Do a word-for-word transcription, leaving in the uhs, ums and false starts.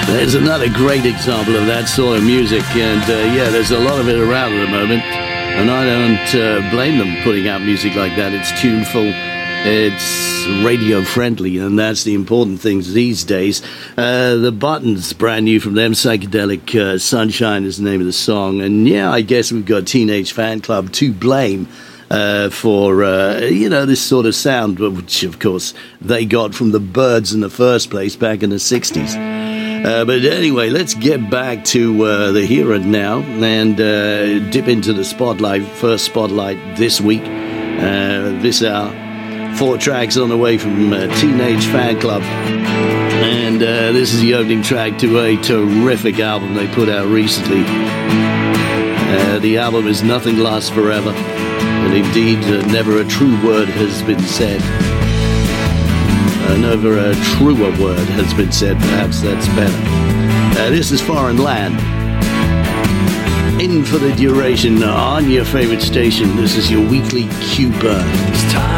There's another great example of that sort of music, and uh, yeah, there's a lot of it around at the moment, and I don't uh, blame them putting out music like that. It's tuneful, it's radio friendly, and that's the important things these days. Uh, the Buttons, brand new from them, Psychedelic uh, Sunshine is the name of the song, and yeah, I guess we've got Teenage Fan Club to blame Uh, for, uh, you know, this sort of sound, which, of course, they got from the Byrds in the first place back in the sixties. Uh, but anyway, let's get back to uh, the here and now and uh, dip into the spotlight, first spotlight this week, uh, this hour. Four tracks on the way from uh, Teenage Fan Club. And uh, this is the opening track to a terrific album they put out recently. Uh, the album is Nothing Lasts Forever. And indeed, uh, never a true word has been said. Uh, never a truer word has been said. Perhaps that's better. Uh, this is Foreign Land. In for the duration on your favorite station. This is your weekly Q Burn. It's time.